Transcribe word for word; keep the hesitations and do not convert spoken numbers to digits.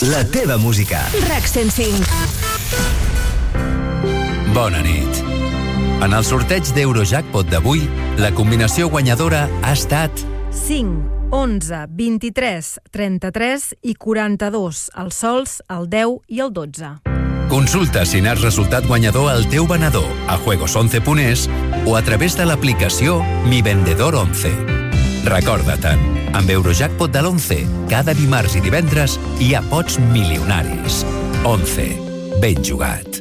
La teva música. RAC cent cinc. Bona nit. En el sorteig d'Eurojackpot d'avui, la combinació guanyadora ha estat cinc, onze, vint-i-tres, trenta-tres i quaranta-dos, els sols, el deu i el dotze. Consulta si n'has resultat guanyador al teu venedor a juegos once punt es o a través de l'aplicació Mi Vendedor onze. Recorda-te'n, amb Eurojackpot de l'onze, cada dimarts i divendres hi ha pots milionaris. onze. Ben jugat.